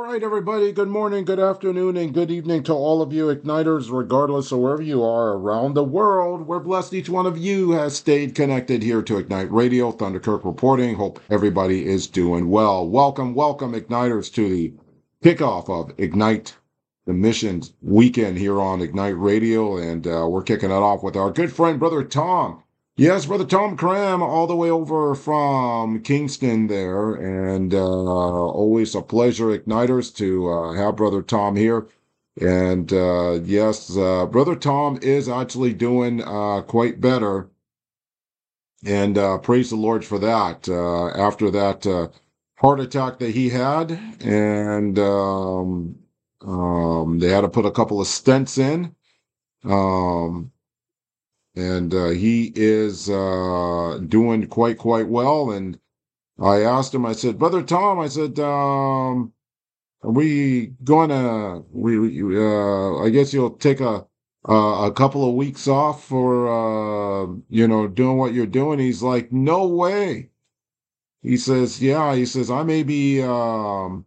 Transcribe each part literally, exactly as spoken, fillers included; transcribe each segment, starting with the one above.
right, everybody. Good morning, good afternoon, and good evening to all of you Igniters, regardless of wherever you are around the world. We're blessed each one of you has stayed connected here to Ignite Radio. Thunder Kirk reporting. Hope everybody is doing well. Welcome, welcome, Igniters, to the kickoff of Ignite the Missions weekend here on Ignite Radio. And uh, we're kicking it off with our good friend, Brother Tom. Yes, Brother Tom Cram, all the way over from Kingston there, and uh, always a pleasure, Igniters, to uh, have Brother Tom here. And uh, yes, uh, Brother Tom is actually doing uh, quite better, and uh, praise the Lord for that. Uh, after that uh, heart attack that he had, and um, um, they had to put a couple of stents in. Um, and uh, he is uh, doing quite, quite well. And I asked him, I said, Brother Tom, I said, um, are we going to, we, uh, I guess you'll take a, a, a couple of weeks off for, uh, you know, doing what you're doing. He's like, no way. He says, yeah, he says, I may be, um,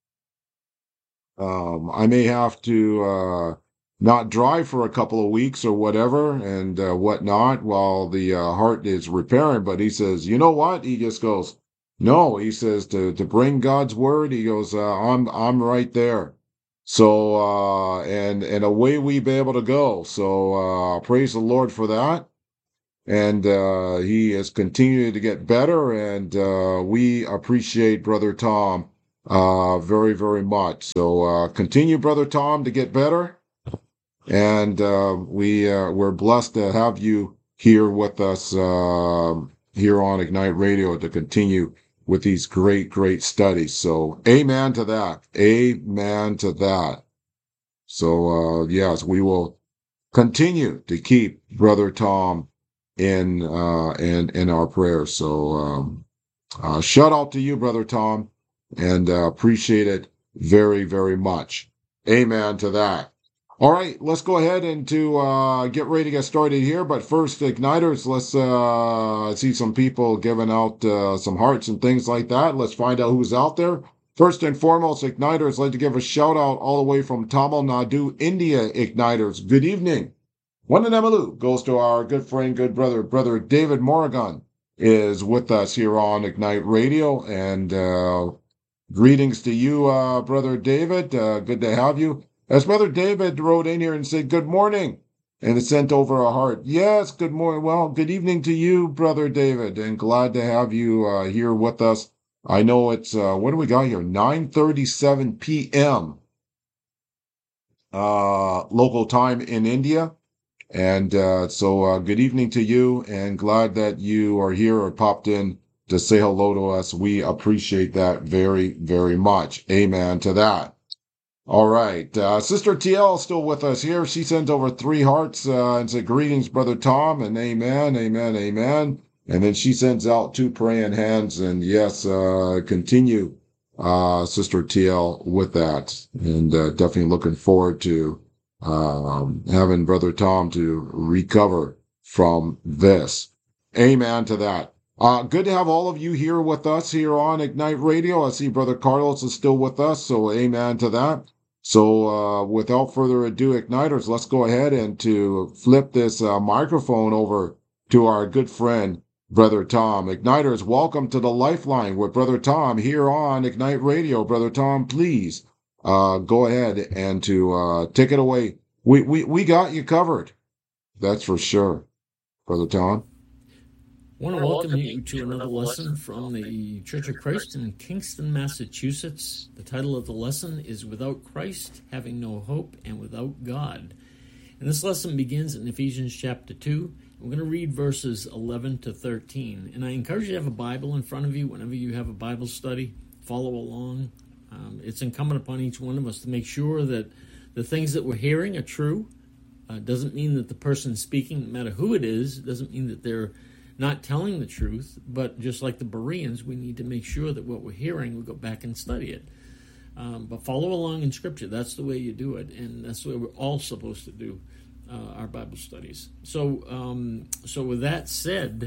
um, I may have to, uh, not drive for a couple of weeks or whatever and uh, whatnot while the uh, heart is repairing. But he says, you know what? He just goes, no. He says to to bring God's word. He goes, uh, I'm I'm right there. So uh, and and away we be able to go. So uh, praise the Lord for that. And uh, he has continued to get better, and uh, we appreciate Brother Tom uh, very, very much. So uh, continue, Brother Tom, to get better. And uh, we, uh, we're blessed to have you here with us uh, here on Ignite Radio to continue with these great, great studies. So amen to that. Amen to that. So, uh, yes, we will continue to keep Brother Tom in uh, in, in our prayers. So um, uh, shout out to you, Brother Tom, and uh, appreciate it very, very much. Amen to that. All right, let's go ahead and to uh, get ready to get started here. But first, Igniters, let's uh, see some people giving out uh, some hearts and things like that. Let's find out who's out there. First and foremost, Igniters, I'd like to give a shout out all the way from Tamil Nadu, India, Igniters. Good evening. One in Emalu goes to our good friend, good brother, brother David Morrigan is with us here on Ignite Radio. And uh, greetings to you, uh, brother David. Uh, good to have you. As Brother David wrote in here and said, good morning, and it sent over a heart. Yes, good morning. Well, good evening to you, Brother David, and glad to have you uh, here with us. I know it's, uh, what do we got here? nine thirty-seven p.m. Uh, local time in India. And uh, so uh, good evening to you, and glad that you are here or popped in to say hello to us. We appreciate that very, very much. Amen to that. All right. Uh, Sister T L is still with us here. She sends over three hearts uh, and said, greetings, Brother Tom, and amen, amen, amen. And then she sends out two praying hands. And yes, uh, continue, uh, Sister T L, with that. And uh, definitely looking forward to um, having Brother Tom to recover from this. Amen to that. Uh, good to have all of you here with us here on Ignite Radio. I see Brother Carlos is still with us, so amen to that. So uh, without further ado, Igniters, let's go ahead and to flip this uh, microphone over to our good friend, Brother Tom. Igniters, welcome to the Lifeline with Brother Tom here on Ignite Radio. Brother Tom, please uh, go ahead and to uh, take it away. We, we, we got you covered. That's for sure, Brother Tom. I want to welcome you to another lesson from the Church of Christ in Kingston, Massachusetts. The title of the lesson is Without Christ, Having No Hope, and Without God. And this lesson begins in Ephesians chapter two. We're going to read verses eleven to thirteen. And I encourage you to have a Bible in front of you whenever you have a Bible study. Follow along. Um, it's incumbent upon each one of us to make sure that the things that we're hearing are true. Uh, doesn't mean that the person speaking, no matter who it is, doesn't mean that they're not telling the truth, but just like the Bereans, we need to make sure that what we're hearing, we go back and study it. Um, but follow along in Scripture. That's the way you do it, and that's the way we're all supposed to do uh, our Bible studies. So, um, so with that said,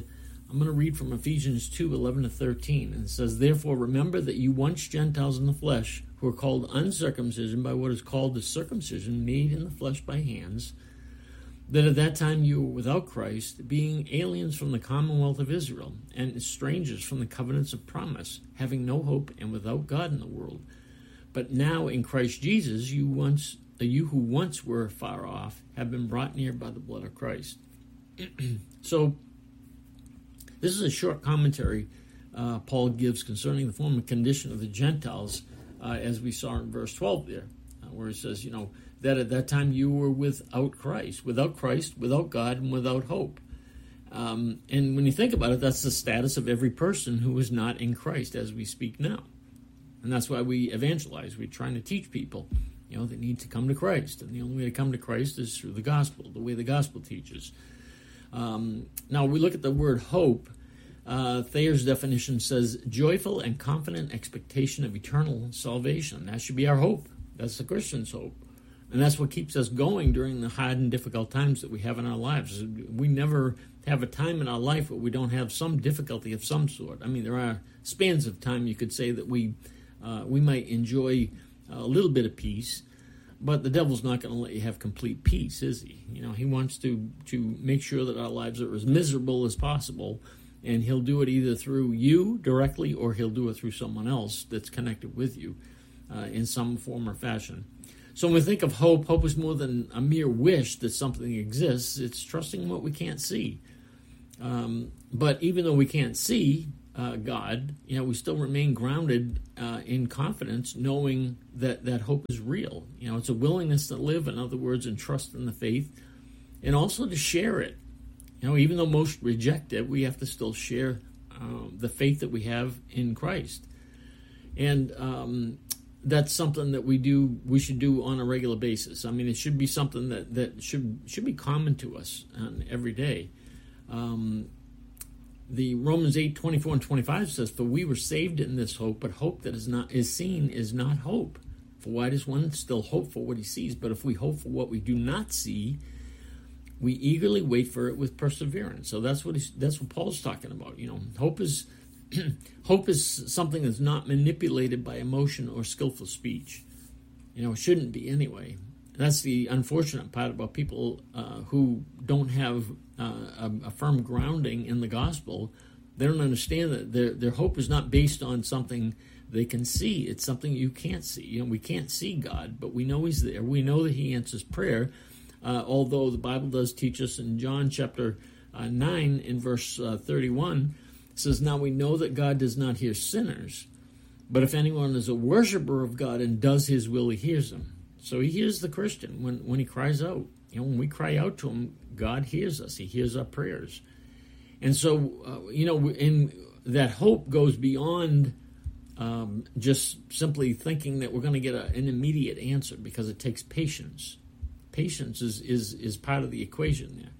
I'm going to read from Ephesians two, eleven to thirteen. And it says, "Therefore remember that you once Gentiles in the flesh, who are called uncircumcision by what is called the circumcision made in the flesh by hands, that at that time you were without Christ, being aliens from the commonwealth of Israel, and strangers from the covenants of promise, having no hope and without God in the world. But now in Christ Jesus, you once you who once were far off have been brought near by the blood of Christ." So, this is a short commentary uh, Paul gives concerning the former condition of the Gentiles, uh, as we saw in verse twelve there, uh, where he says, you know, that at that time you were without Christ, without Christ, without God, and without hope. Um, and when you think about it, that's the status of every person who is not in Christ as we speak now. And that's why we evangelize. We're trying to teach people, you know, they need to come to Christ. And the only way to come to Christ is through the gospel, the way the gospel teaches. Um, now, we look at the word hope. Uh, Thayer's definition says, joyful and confident expectation of eternal salvation. That should be our hope. That's the Christian's hope. And that's what keeps us going during the hard and difficult times that we have in our lives. We never have a time in our life where we don't have some difficulty of some sort. I mean, there are spans of time, you could say, that we uh, we might enjoy a little bit of peace, but the devil's not going to let you have complete peace, is he? You know, he wants to, to make sure that our lives are as miserable as possible, and he'll do it either through you directly or he'll do it through someone else that's connected with you uh, in some form or fashion. So when we think of hope, hope is more than a mere wish that something exists. It's trusting what we can't see. Um, but even though we can't see uh, God, you know, we still remain grounded uh, in confidence, knowing that that hope is real. You know, it's a willingness to live, in other words, and trust in the faith, and also to share it. You know, even though most reject it, we have to still share uh, the faith that we have in Christ. And um, that's something that we do. We should do on a regular basis. I mean, it should be something that, that should should be common to us um, every day. Um, the Romans eight twenty four and twenty five says, "For we were saved in this hope, but hope that is not is seen is not hope. For why does one still hope for what he sees? But if we hope for what we do not see, we eagerly wait for it with perseverance." So that's what he's, that's what Paul's talking about. You know, hope is hope is something that's not manipulated by emotion or skillful speech. You know, it shouldn't be anyway. That's the unfortunate part about people uh, who don't have uh, a, a firm grounding in the gospel. They don't understand that their their hope is not based on something they can see. It's something you can't see. You know, we can't see God, but we know He's there. We know that He answers prayer. Uh, although the Bible does teach us in John chapter uh, nine in verse uh, thirty-one, it says, "Now we know that God does not hear sinners, but if anyone is a worshiper of God and does His will, He hears him." So He hears the Christian when, when he cries out. You know, when we cry out to Him, God hears us. He hears our prayers. And so, uh, you know, in that hope goes beyond um, just simply thinking that we're going to get a, an immediate answer, because it takes patience. Patience is, is, is part of the equation there.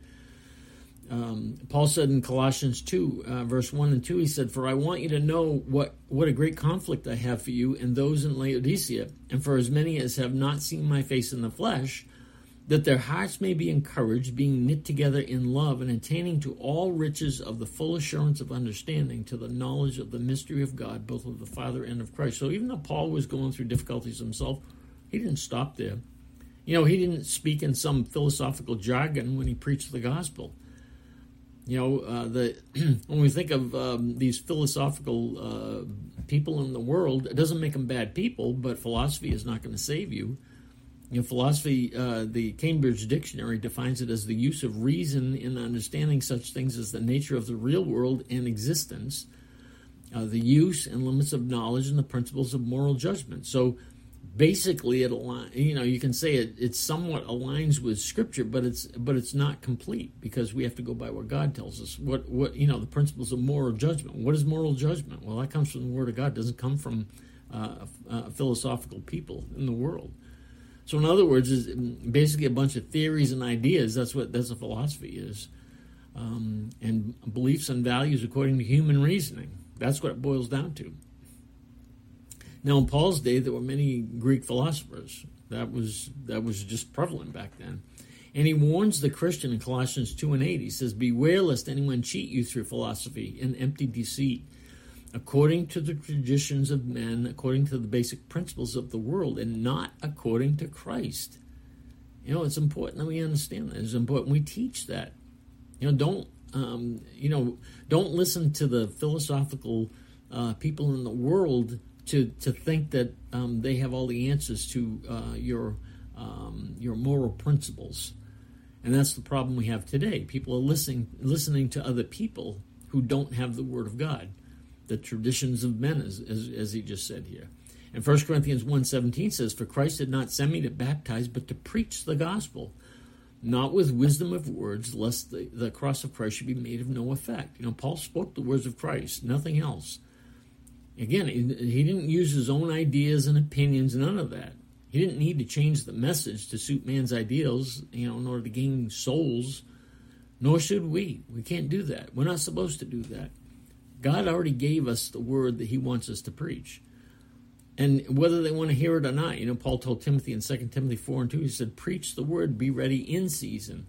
Um, Paul said in Colossians two, uh, verse one and two, he said, "For I want you to know what, what a great conflict I have for you and those in Laodicea, and for as many as have not seen my face in the flesh, that their hearts may be encouraged, being knit together in love, and attaining to all riches of the full assurance of understanding, to the knowledge of the mystery of God, both of the Father and of Christ." So even though Paul was going through difficulties himself, he didn't stop there. You know, he didn't speak in some philosophical jargon when he preached the gospel. You know, uh, the when we think of um, these philosophical uh, people in the world, it doesn't make them bad people, but philosophy is not going to save you. You know, philosophy, uh, the Cambridge Dictionary defines it as the use of reason in understanding such things as the nature of the real world and existence, uh, the use and limits of knowledge, and the principles of moral judgment. So basically, it align, you know, you can say it, it somewhat aligns with Scripture, but it's but it's not complete, because we have to go by what God tells us. What what you know, the principles of moral judgment. What is moral judgment? Well, that comes from the Word of God. It doesn't come from uh, uh, philosophical people in the world. So, in other words, it's basically a bunch of theories and ideas. That's what that's what philosophy is, um, and beliefs and values according to human reasoning. That's what it boils down to. Now, in Paul's day, there were many Greek philosophers. That was that was just prevalent back then. And he warns the Christian in Colossians two and eight. He says, beware lest anyone cheat you through philosophy and empty deceit, according to the traditions of men, according to the basic principles of the world, and not according to Christ. You know, it's important that we understand that. It's important we teach that. You know, don't, um, you know, don't listen to the philosophical uh, people in the world to, to think that um, they have all the answers to uh, your um, your moral principles. And that's the problem we have today. People are listening listening to other people who don't have the Word of God, the traditions of men, as, as, as he just said here. And First Corinthians one seventeen says, for Christ did not send me to baptize, but to preach the gospel, not with wisdom of words, lest the, the cross of Christ should be made of no effect. You know, Paul spoke the words of Christ, nothing else. Again, he, he didn't use his own ideas and opinions, none of that. He didn't need to change the message to suit man's ideals, you know, in order to gain souls, nor should we. We can't do that. We're not supposed to do that. God already gave us the word that he wants us to preach. And whether they want to hear it or not, you know, Paul told Timothy in Second Timothy four and two, he said, preach the word, be ready in season.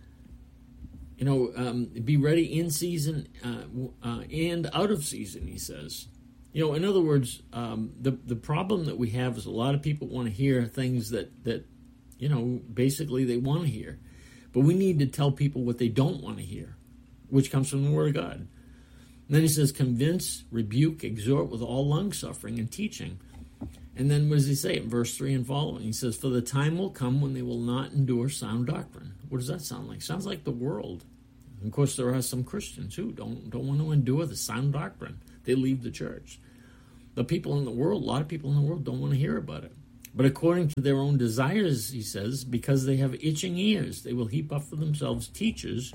You know, um, be ready in season uh, uh, and out of season, he says. You know, in other words, um, the the problem that we have is a lot of people want to hear things that, that, you know, basically they want to hear. But we need to tell people what they don't want to hear, which comes from the Word of God. And then he says, convince, rebuke, exhort with all long-suffering and teaching. And then what does he say in verse three and following? He says, for the time will come when they will not endure sound doctrine. What does that sound like? Sounds like the world. And of course, there are some Christians who don't, don't want to endure the sound doctrine. They leave the church. The people in the world, a lot of people in the world don't want to hear about it. But according to their own desires, he says, because they have itching ears, they will heap up for themselves teachers,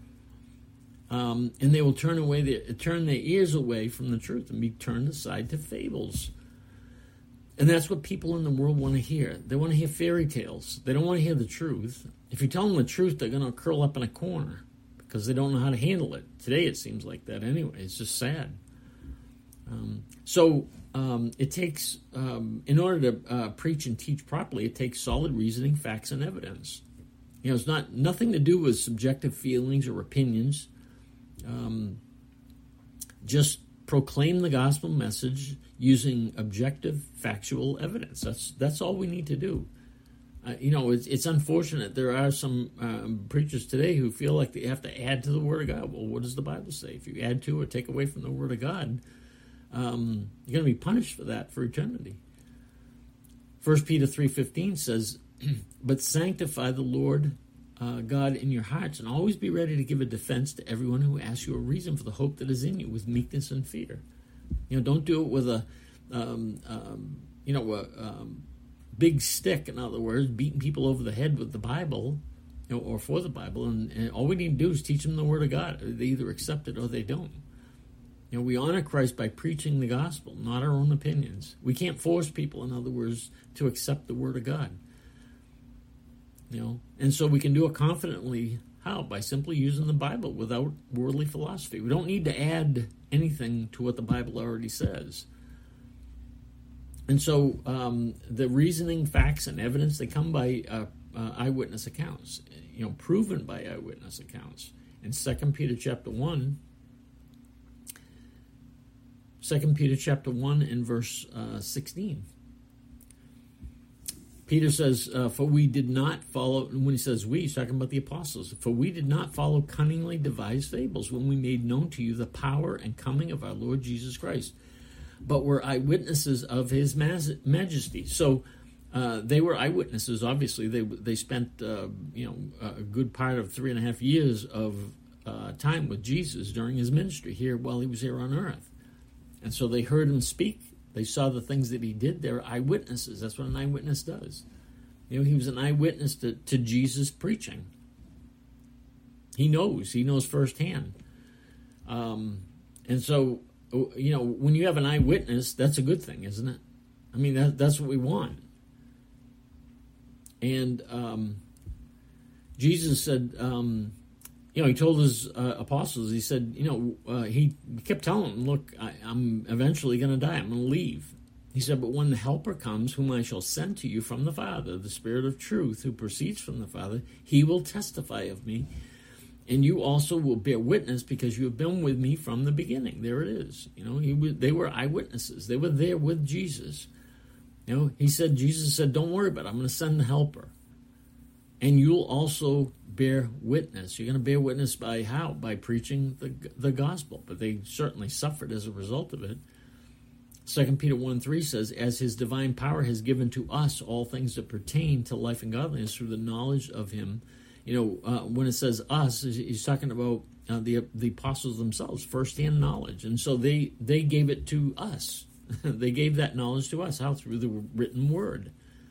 um, and they will turn away their, turn their ears away from the truth and be turned aside to fables. And that's what people in the world want to hear. They want to hear fairy tales. They don't want to hear the truth. If you tell them the truth, they're going to curl up in a corner because they don't know how to handle it. Today it seems like that anyway. It's just sad. Um, so um, it takes, um, in order to uh, preach and teach properly, it takes solid reasoning, facts, and evidence. You know, it's not nothing to do with subjective feelings or opinions. Um, just proclaim the gospel message using objective, factual evidence. That's that's all we need to do. Uh, you know, it's, it's unfortunate. There are some um, preachers today who feel like they have to add to the Word of God. Well, what does the Bible say? If you add to or take away from the Word of God, um, you're going to be punished for that for eternity. First Peter three fifteen says, but sanctify the Lord uh, God in your hearts, and always be ready to give a defense to everyone who asks you a reason for the hope that is in you with meekness and fear. You know, don't do it with a, um, um, you know, a um, big stick, in other words, beating people over the head with the Bible, you know, or for the Bible. And, and all we need to do is teach them the Word of God. They either accept it or they don't. You know, we honor Christ by preaching the gospel, not our own opinions. We can't force people, in other words, to accept the Word of God. You know, and so we can do it confidently. How? By simply using the Bible without worldly philosophy. We don't need to add anything to what the Bible already says. And so um, the reasoning, facts, and evidence, they come by uh, uh, eyewitness accounts, you know, proven by eyewitness accounts. In Second Peter chapter one, Second Peter chapter one and verse uh, sixteen, Peter says, uh, for we did not follow, when he says we, he's talking about the apostles, for we did not follow cunningly devised fables when we made known to you the power and coming of our Lord Jesus Christ, but were eyewitnesses of his majesty. So uh, they were eyewitnesses, obviously. They they spent, uh, you know, a good part of three and a half years of uh, time with Jesus during his ministry here while he was here on earth. And so they heard him speak. They saw the things that he did. They're eyewitnesses. That's what an eyewitness does. You know, he was an eyewitness to, to Jesus preaching. He knows. He knows firsthand. Um, and so, you know, when you have an eyewitness, that's a good thing, isn't it? I mean, that, that's what we want. And um, Jesus said, um, you know, he told his uh, apostles, he said, you know, uh, he kept telling them, look, I, I'm eventually going to die. I'm going to leave. He said, but when the Helper comes, whom I shall send to you from the Father, the Spirit of truth, who proceeds from the Father, he will testify of me. And you also will bear witness because you have been with me from the beginning. There it is. You know, he was, they were eyewitnesses. They were there with Jesus. You know, he said, Jesus said, don't worry about it. I'm going to send the Helper. And you'll also bear witness. You're going to bear witness by how? By preaching the, the gospel. But they certainly suffered as a result of it. Second Peter one three says, as his divine power has given to us all things that pertain to life and godliness through the knowledge of him. You know, uh, when it says us, he's talking about uh, the the apostles themselves, firsthand knowledge. And so they, they gave it to us. They gave that knowledge to us. How? Through the written word.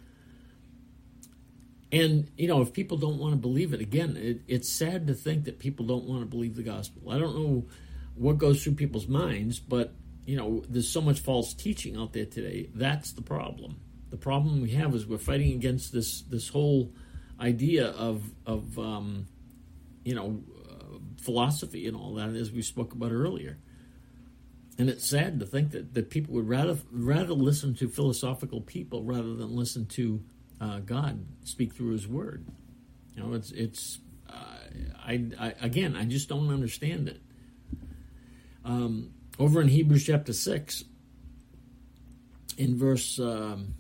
And, you know, if people don't want to believe it, again, it, it's sad to think that people don't want to believe the gospel. I don't know what goes through people's minds, but, you know, there's so much false teaching out there today. That's the problem. The problem we have is we're fighting against this this whole idea of, of um, you know, uh, philosophy and all that, as we spoke about earlier. And it's sad to think that, that people would rather rather listen to philosophical people rather than listen to uh, God speak through his word. You know, it's, it's uh, I, I again, I just don't understand it. Um, over in Hebrews chapter six, in verse um,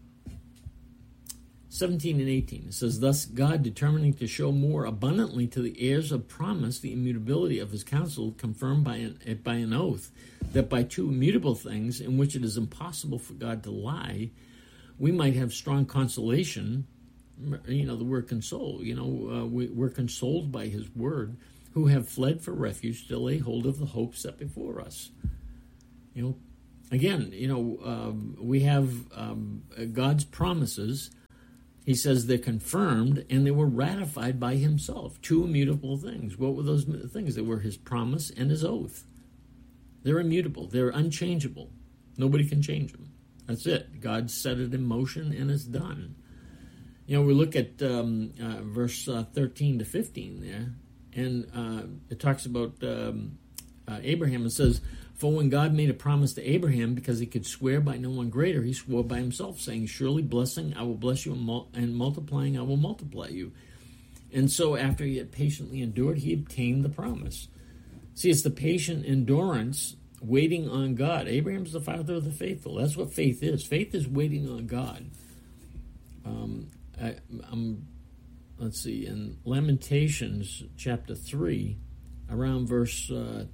seventeen and eighteen, it says, thus God, determining to show more abundantly to the heirs of promise the immutability of his counsel, confirmed by an, by an oath, that by two immutable things in which it is impossible for God to lie, we might have strong consolation. You know, the word console, you know, uh, we, we're consoled by his word, who have fled for refuge to lay hold of the hope set before us. You know, again, you know, um, we have um, God's promises. He says they're confirmed and they were ratified by himself. Two immutable things. What were those things? They were his promise and his oath. They're immutable. They're unchangeable. Nobody can change them. That's it. God set it in motion and it's done. You know, we look at um, uh, verse uh, thirteen to fifteen there, and uh, it talks about um, uh, Abraham. It says, for when God made a promise to Abraham, because he could swear by no one greater, he swore by himself, saying, surely blessing I will bless you, and, mul- and multiplying I will multiply you. And so after he had patiently endured, he obtained the promise. See, it's the patient endurance, waiting on God. Abraham's the father of the faithful. That's what faith is. Faith is waiting on God. Um, I, I'm, let's see, in Lamentations chapter three, around verse, uh,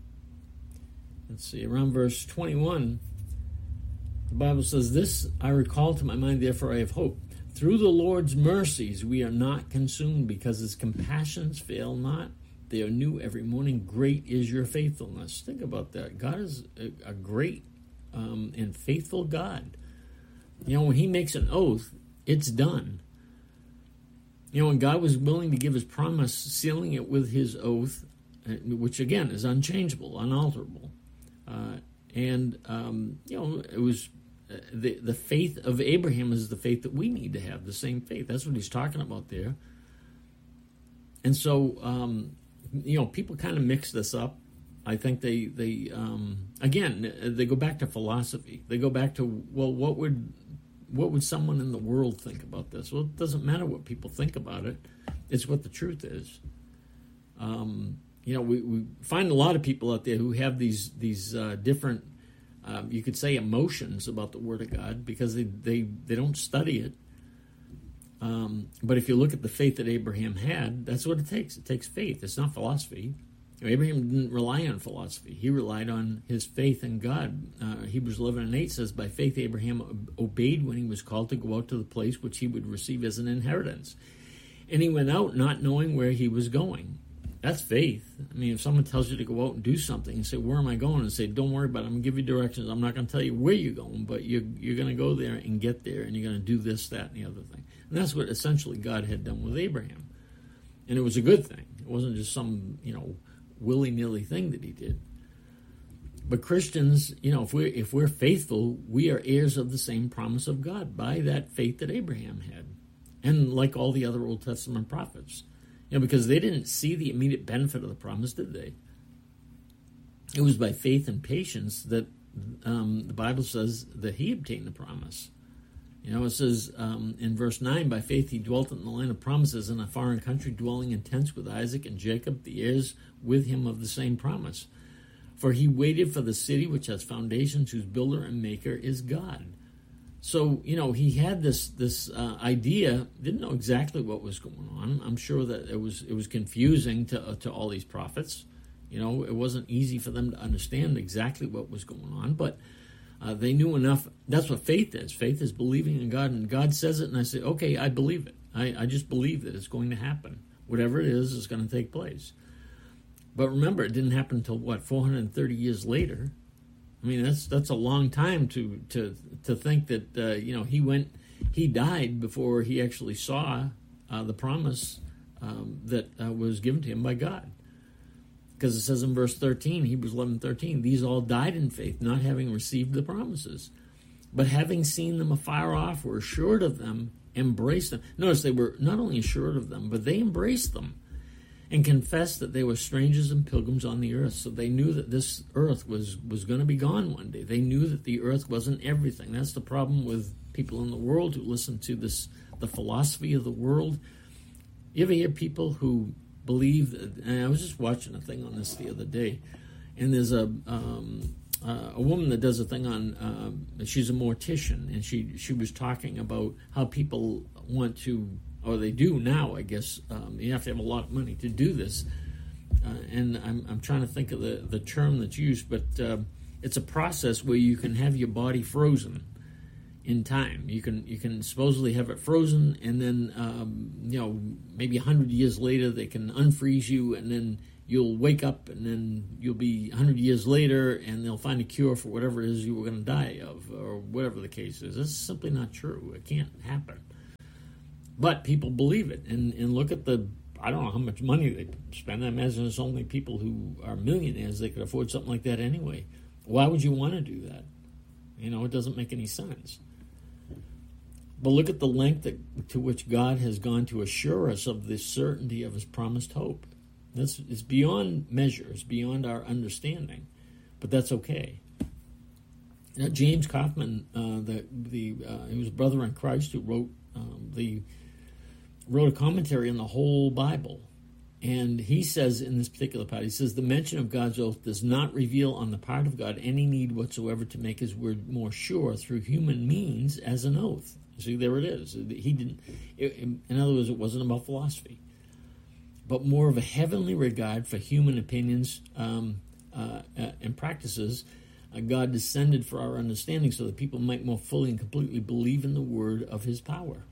let's see, around verse twenty-one, the Bible says, this I recall to my mind, therefore I have hope. Through the Lord's mercies we are not consumed, because his compassions fail not. They are new every morning. Great is your faithfulness. Think about that. God is a, a great um, and faithful God. You know, when he makes an oath, it's done. You know, when God was willing to give his promise, sealing it with his oath, which again is unchangeable, unalterable. Uh, and, um, you know, it was uh, the, the faith of Abraham is the faith that we need to have, the same faith. That's what he's talking about there. And so, um, you know, people kind of mix this up. I think they, they um, again, they go back to philosophy. They go back to, well, what would what would someone in the world think about this? Well, it doesn't matter what people think about it. It's what the truth is. Um, you know, we, we find a lot of people out there who have these these uh, different, um, you could say, emotions about the Word of God because they, they, they don't study it. Um, but if you look at the faith that Abraham had, that's what it takes. It takes faith. It's not philosophy. You know, Abraham didn't rely on philosophy. He relied on his faith in God. Uh, Hebrews eleven and eight says, by faith Abraham obeyed when he was called to go out to the place which he would receive as an inheritance. And he went out not knowing where he was going. That's faith. I mean, if someone tells you to go out and do something and say, where am I going? And say, don't worry about it. I'm going to give you directions. I'm not going to tell you where you're going, but you're, you're going to go there and get there, and you're going to do this, that, and the other thing. And that's what essentially God had done with Abraham. And it was a good thing. It wasn't just some, you know, willy-nilly thing that he did. But Christians, you know, if we're, if we're faithful, we are heirs of the same promise of God by that faith that Abraham had. And like all the other Old Testament prophets. You know, because they didn't see the immediate benefit of the promise, did they? It was by faith and patience that um, the Bible says that he obtained the promise. You know, it says um, in verse nine, by faith he dwelt in the land of promises in a foreign country, dwelling in tents with Isaac and Jacob, the heirs with him of the same promise. For he waited for the city which has foundations, whose builder and maker is God. So, you know, he had this this uh, idea, didn't know exactly what was going on. I'm sure that it was it was confusing to uh, to all these prophets. You know, it wasn't easy for them to understand exactly what was going on, but uh, they knew enough. That's what faith is. Faith is believing in God, and God says it, and I say, okay, I believe it. I, I just believe that it's going to happen. Whatever it is, is going to take place. But remember, it didn't happen until, what, four hundred thirty years later. I mean, that's that's a long time to to to think that uh, you know he went he died before he actually saw uh, the promise um, that uh, was given to him by God. Because it says in verse thirteen, Hebrews eleven thirteen, these all died in faith, not having received the promises, but having seen them afar off, were assured of them, embraced them. Notice they were not only assured of them, but they embraced them, and confessed that they were strangers and pilgrims on the earth. So they knew that this earth was, was going to be gone one day. They knew that the earth wasn't everything. That's the problem with people in the world who listen to this, the philosophy of the world. You ever hear people who believe that, and I was just watching a thing on this the other day, and there's a um, uh, a woman that does a thing on, uh, she's a mortician, and she, she was talking about how people want to, or they do now, I guess. Um, you have to have a lot of money to do this. Uh, and I'm, I'm trying to think of the, the term that's used, but uh, it's a process where you can have your body frozen in time. You can you can supposedly have it frozen, and then, um, you know, maybe one hundred years later they can unfreeze you, and then you'll wake up, and then you'll be one hundred years later, and they'll find a cure for whatever it is you were going to die of, or whatever the case is. This is simply not true. It can't happen. But people believe it, and, and look at the, I don't know how much money they spend. I imagine it's only people who are millionaires that could afford something like that anyway. Why would you want to do that? You know, it doesn't make any sense. But look at the length that, to which God has gone to assure us of the certainty of his promised hope. That's, it's beyond measure. It's beyond our understanding. But that's okay. You know, James Kaufman, uh, the, the, uh, he was a brother in Christ who wrote um, the... wrote a commentary on the whole Bible, and he says in this particular part, he says, the mention of God's oath does not reveal on the part of God any need whatsoever to make his word more sure through human means as an oath. See, there it is. He didn't, in other words, it wasn't about philosophy, but more of a heavenly regard for human opinions um, uh, uh, and practices. Uh, God descended for our understanding so that people might more fully and completely believe in the word of his power.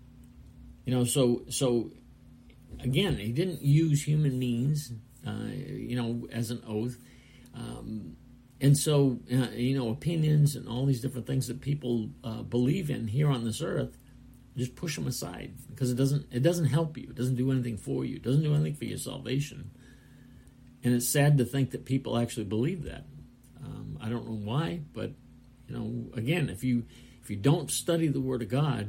You know, so, so again, he didn't use human means, uh, you know, as an oath. Um, and so, uh, you know, opinions and all these different things that people uh, believe in here on this earth, just push them aside, because it doesn't, it doesn't help you. It doesn't do anything for you. It doesn't do anything for your salvation. And it's sad to think that people actually believe that. Um, I don't know why, but, you know, again, if you if you don't study the Word of God,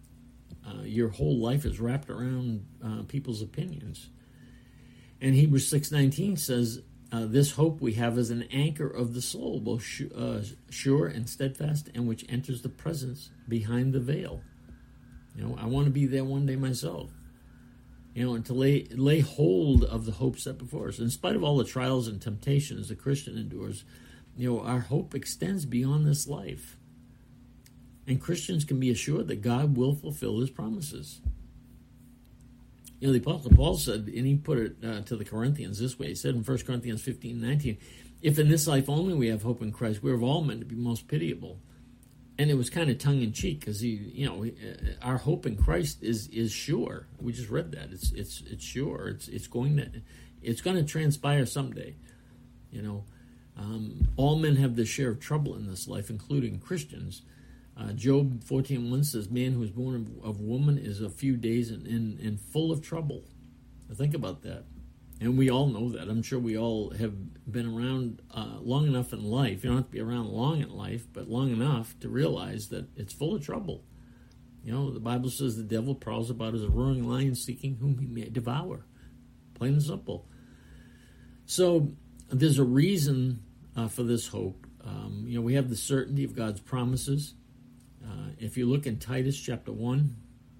Uh, your whole life is wrapped around uh, people's opinions. And Hebrews six nineteen says, uh, this hope we have is an anchor of the soul, both sh- uh, sure and steadfast, and which enters the presence behind the veil. You know, I want to be there one day myself. You know, and to lay, lay hold of the hope set before us. In spite of all the trials and temptations the Christian endures, you know, our hope extends beyond this life. And Christians can be assured that God will fulfill his promises. You know, the Apostle Paul said, and he put it uh, to the Corinthians this way. He said in First Corinthians fifteen nineteen, if in this life only we have hope in Christ, we're of all men to be most pitiable. And it was kind of tongue-in-cheek, because he, you know, our hope in Christ is is sure. We just read that. It's it's it's sure. It's it's going to it's going to transpire someday. You know, um, all men have their share of trouble in this life, including Christians. Uh, Job fourteen one says, man who is born of, of woman is a few days and, and, and full of trouble. Now think about that. And we all know that. I'm sure we all have been around uh, long enough in life. You don't have to be around long in life, but long enough to realize that it's full of trouble. You know, the Bible says the devil prowls about as a roaring lion seeking whom he may devour. Plain and simple. So there's a reason uh, for this hope. Um, you know, we have the certainty of God's promises. Uh, if you look in Titus chapter one,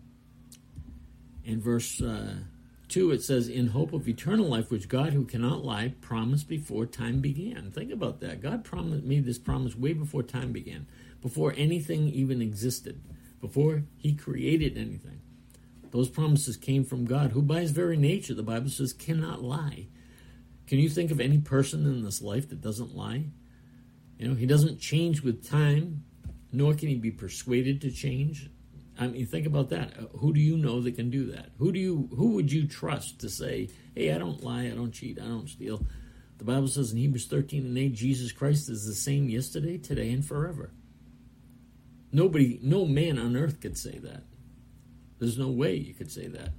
in verse uh, two, it says, in hope of eternal life, which God, who cannot lie, promised before time began. Think about that. God promised made this promise way before time began, before anything even existed, before he created anything. Those promises came from God, who by his very nature, the Bible says, cannot lie. Can you think of any person in this life that doesn't lie? You know, he doesn't change with time, nor can he be persuaded to change. I mean, think about that. Who do you know that can do that? Who do you? Who would you trust to say, hey, I don't lie, I don't cheat, I don't steal? The Bible says in Hebrews thirteen and eight, Jesus Christ is the same yesterday, today, and forever. Nobody, no man on earth could say that. There's no way you could say that.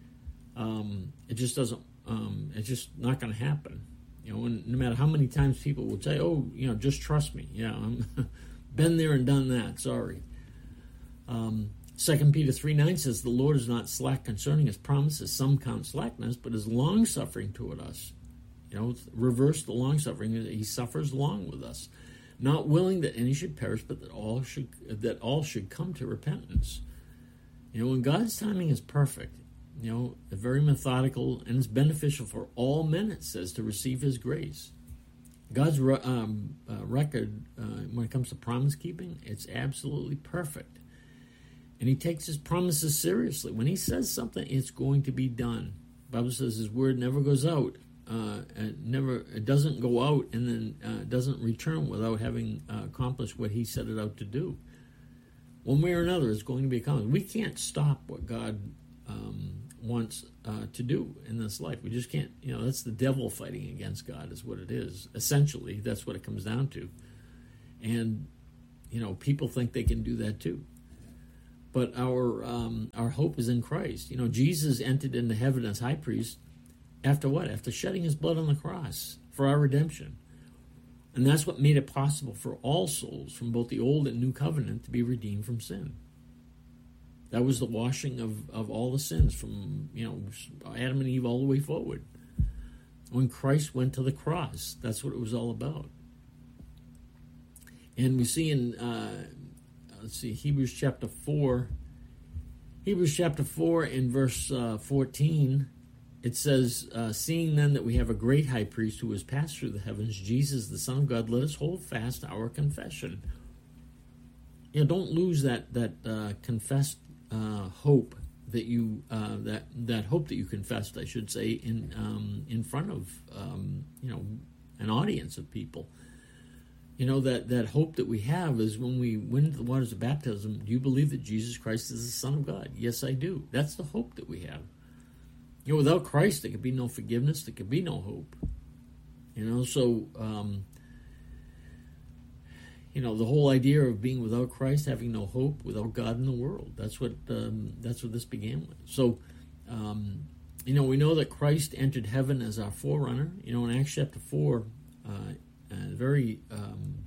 Um, it just doesn't, um, it's just not going to happen. You know, and no matter how many times people would say, oh, you know, just trust me. Yeah, I'm been there and done that, sorry. Um, Second Peter three nine says, the Lord is not slack concerning his promises, some count slackness, but is long-suffering toward us. You know, reverse the long-suffering. He suffers long with us, not willing that any should perish, but that all should that all should come to repentance. You know, when God's timing is perfect, you know, very methodical, and it's beneficial for all men, it says, to receive his grace. God's re- um, uh, record, uh, when it comes to promise keeping, it's absolutely perfect. And he takes his promises seriously. When he says something, it's going to be done. The Bible says his word never goes out. Uh, it never, it doesn't go out and then uh, doesn't return without having uh, accomplished what he set it out to do. One way or another, it's going to be accomplished. We can't stop what God um, wants uh, to do in this life. We just can't. You know, that's the devil fighting against God, is what it is. Essentially, that's what it comes down to. And you know, people think they can do that too. But our um, our hope is in Christ. You know, Jesus entered into heaven as high priest after what? After shedding his blood on the cross for our redemption. And that's what made it possible for all souls from both the Old and New Covenant to be redeemed from sin. That was the washing of, of all the sins from, you know, Adam and Eve all the way forward. When Christ went to the cross, that's what it was all about. And we see in... Uh, Let's see, Hebrews chapter four. Hebrews chapter four in verse uh, fourteen, it says, uh, seeing then that we have a great high priest who has passed through the heavens, Jesus, the Son of God, let us hold fast our confession. You know, don't lose that that uh, confessed uh, hope that you uh, that that hope that you confessed, I should say, in um, in front of um, you know an audience of people. You know, that, that hope that we have is when we went into the waters of baptism, do you believe that Jesus Christ is the Son of God? Yes, I do. That's the hope that we have. You know, without Christ, there could be no forgiveness. There could be no hope. You know, so, um, you know, the whole idea of being without Christ, having no hope, without God in the world, that's what um, that's what this began with. So, um, you know, we know that Christ entered heaven as our forerunner. You know, in Acts chapter four, uh, Uh, very um,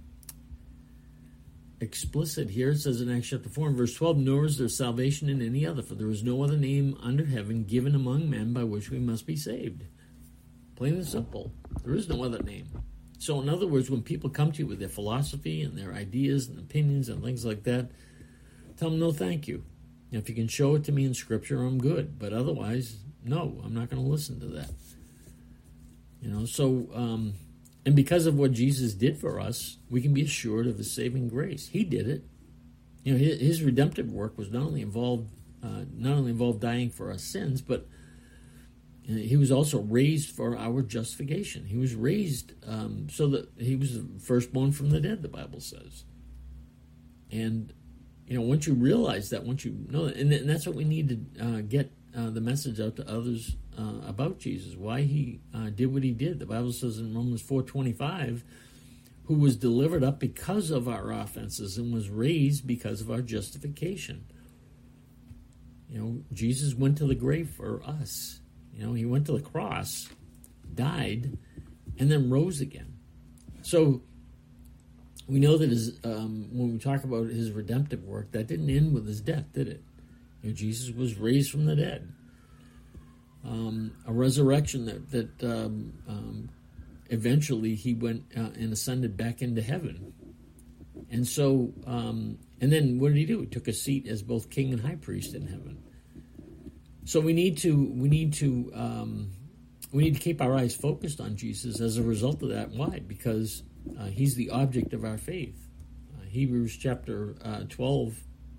explicit here. It says in Acts chapter four and verse twelve, nor is there salvation in any other, for there is no other name under heaven given among men by which we must be saved. Plain and simple. There is no other name. So in other words, when people come to you with their philosophy and their ideas and opinions and things like that, tell them no thank you. If you can show it to me in Scripture, I'm good. But otherwise, no, I'm not going to listen to that. You know, so... Um, And because of what Jesus did for us, we can be assured of his saving grace. He did it. You know, his, his redemptive work was not only involved, uh, not only involved dying for our sins, but he was also raised for our justification. He was raised um, so that he was the firstborn from the dead, the Bible says. And you know, once you realize that, once you know that, and, and that's what we need to uh, get uh, the message out to others uh, about Jesus, why he uh, did what he did. The Bible says in Romans four twenty-five, who was delivered up because of our offenses and was raised because of our justification. You know, Jesus went to the grave for us. You know, he went to the cross, died, and then rose again. So we know that his, um, when we talk about his redemptive work, that didn't end with his death, did it? You know, Jesus was raised from the dead. Um, a resurrection that, that um, um, eventually he went uh, and ascended back into heaven. And so, um, and then what did he do? He took a seat as both king and high priest in heaven. So we need to we need to um, we need to keep our eyes focused on Jesus as a result of that. Why? Because uh, he's the object of our faith. Uh, Hebrews chapter uh, twelve.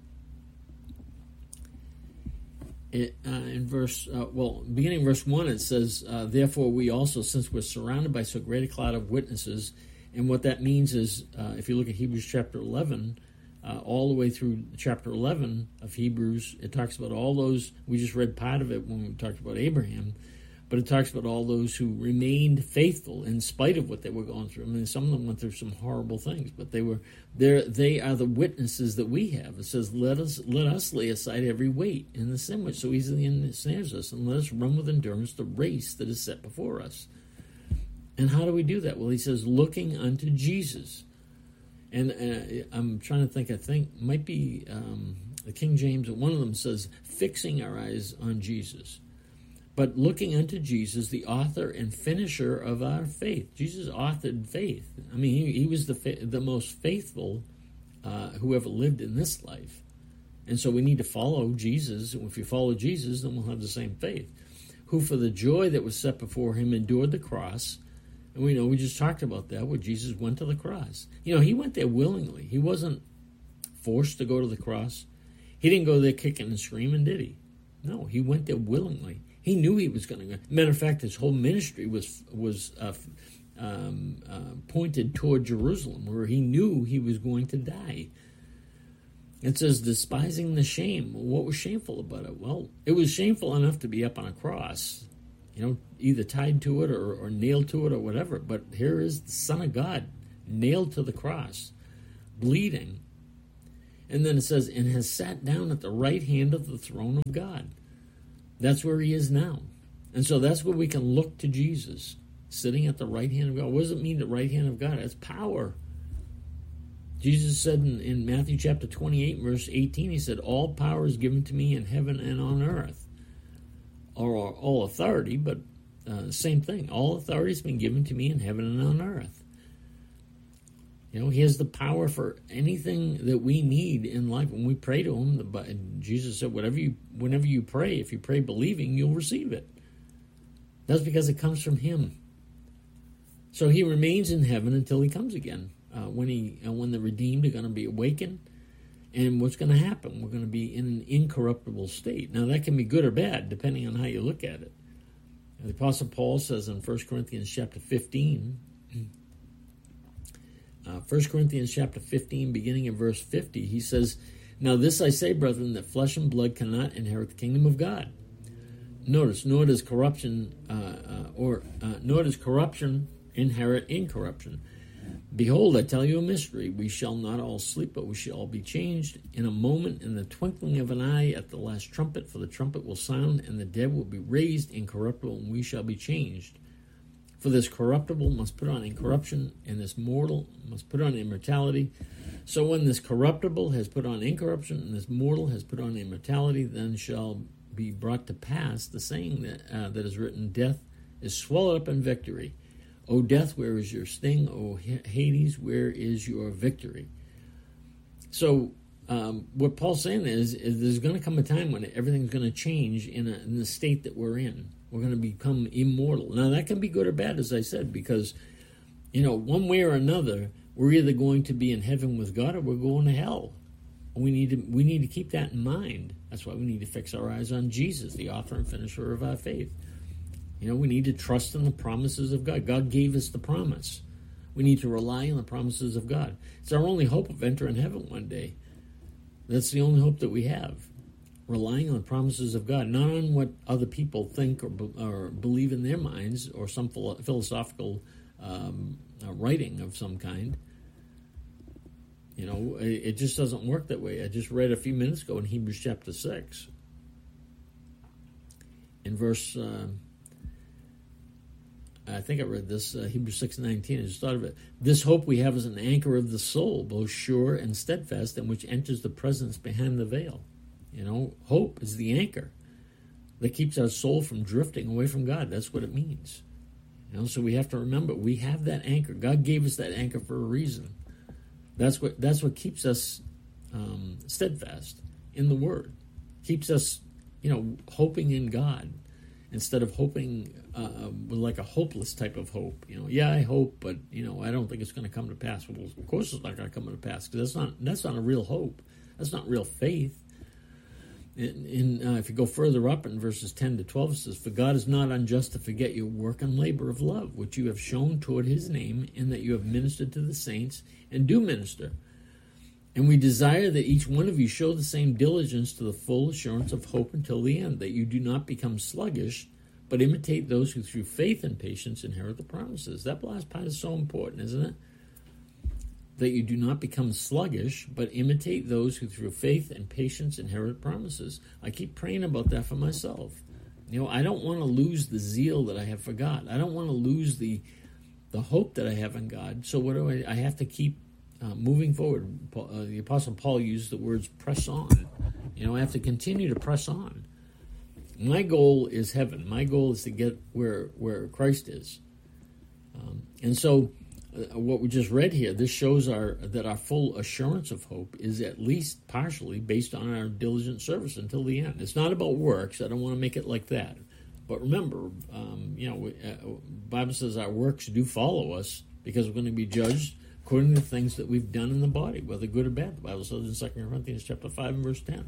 It, uh, in verse, uh, well, beginning in verse one, it says, uh, therefore we also, since we're surrounded by so great a cloud of witnesses, and what that means is, uh, if you look at Hebrews chapter eleven, uh, all the way through chapter eleven of Hebrews, it talks about all those, we just read part of it when we talked about Abraham, but it talks about all those who remained faithful in spite of what they were going through. I mean, some of them went through some horrible things, but they were there. They are the witnesses that we have. It says, "Let us let us lay aside every weight and the sin which so easily ensnares us, and let us run with endurance the race that is set before us." And how do we do that? Well, he says, "Looking unto Jesus." And uh, I'm trying to think. I think might be um, the King James. One of them says, "Fixing our eyes on Jesus." But looking unto Jesus, the author and finisher of our faith. Jesus authored faith. I mean, he, he was the the most faithful uh, who ever lived in this life. And so we need to follow Jesus. And if you follow Jesus, then we'll have the same faith. Who for the joy that was set before him endured the cross. And we know, we just talked about that, where Jesus went to the cross. You know, he went there willingly. He wasn't forced to go to the cross. He didn't go there kicking and screaming, did he? No, he went there willingly. He knew he was going to go. Matter of fact, his whole ministry was was uh, um, uh, pointed toward Jerusalem, where he knew he was going to die. It says, despising the shame. What was shameful about it? Well, it was shameful enough to be up on a cross, you know, either tied to it or, or nailed to it or whatever. But here is the Son of God nailed to the cross, bleeding. And then it says, and has sat down at the right hand of the throne of God. That's where he is now. And so that's where we can look to Jesus, sitting at the right hand of God. What does it mean, the right hand of God? It's power. Jesus said in, in Matthew chapter twenty-eight, verse eighteen, he said, all power is given to me in heaven and on earth. Or, or all authority, but uh, same thing. All authority has been given to me in heaven and on earth. You know, he has the power for anything that we need in life. When we pray to him, the, Jesus said, whatever you, whenever you pray, if you pray believing, you'll receive it. That's because it comes from him. So he remains in heaven until he comes again. Uh, when he, uh, when the redeemed are going to be awakened, and what's going to happen? We're going to be in an incorruptible state. Now, that can be good or bad, depending on how you look at it. And the Apostle Paul says in First Corinthians chapter fifteen, Uh, First Corinthians chapter fifteen, beginning in verse fifty, he says, now this I say, brethren, that flesh and blood cannot inherit the kingdom of God. Notice, nor does corruption, uh, uh, or uh, nor does corruption inherit incorruption. Behold, I tell you a mystery. We shall not all sleep, but we shall all be changed in a moment, in the twinkling of an eye, at the last trumpet. For the trumpet will sound, and the dead will be raised incorruptible, and we shall be changed. For this corruptible must put on incorruption, and this mortal must put on immortality. So when this corruptible has put on incorruption, and this mortal has put on immortality, then shall be brought to pass the saying that uh, that is written, death is swallowed up in victory. O death, where is your sting? O Hades, where is your victory? So um, what Paul's saying is, is there's going to come a time when everything's going to change in, a, in the state that we're in. We're going to become immortal. Now, that can be good or bad, as I said, because, you know, one way or another, we're either going to be in heaven with God or we're going to hell. We need to we need to keep that in mind. That's why we need to fix our eyes on Jesus, the author and finisher of our faith. You know, we need to trust in the promises of God. God gave us the promise. We need to rely on the promises of God. It's our only hope of entering heaven one day. That's the only hope that we have. Relying on the promises of God, not on what other people think or, or believe in their minds, or some philosophical um, uh, writing of some kind. You know, it, it just doesn't work that way. I just read a few minutes ago in Hebrews chapter six. In verse, uh, I think I read this, uh, Hebrews six nineteen, I just thought of it. This hope we have is an anchor of the soul, both sure and steadfast, and which enters the presence behind the veil. You know, hope is the anchor that keeps our soul from drifting away from God. That's what it means. You know, so we have to remember we have that anchor. God gave us that anchor for a reason. That's what that's what keeps us um, steadfast in the Word. Keeps us, you know, hoping in God instead of hoping uh, with like a hopeless type of hope. You know, yeah, I hope, but you know, I don't think it's going to come to pass. Well, of course, it's not going to come to pass because that's not that's not a real hope. That's not real faith. In, in uh, if you go further up in verses ten to twelve, it says, "For God is not unjust to forget your work and labor of love, which you have shown toward his name, in that you have ministered to the saints and do minister. And we desire that each one of you show the same diligence to the full assurance of hope until the end, that you do not become sluggish, but imitate those who through faith and patience inherit the promises." That last part is so important, isn't it? That you do not become sluggish, but imitate those who through faith and patience inherit promises. I keep praying about that for myself. You know, I don't want to lose the zeal that I have for God. I don't want to lose the the hope that I have in God. So what do I? I have to keep uh, moving forward. Paul, uh, the Apostle Paul used the words "press on." You know, I have to continue to press on. My goal is heaven. My goal is to get where where Christ is, um, and so. Uh, what we just read here, this shows our that our full assurance of hope is at least partially based on our diligent service until the end. It's not about works. I don't want to make it like that. But remember, um, you know, we, uh, Bible says our works do follow us because we're going to be judged according to the things that we've done in the body, whether good or bad. The Bible says in Second Corinthians chapter five and verse ten.